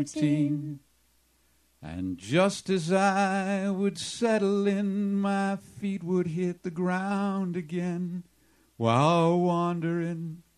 19. And just as I would settle in, my feet would hit the ground again while wandering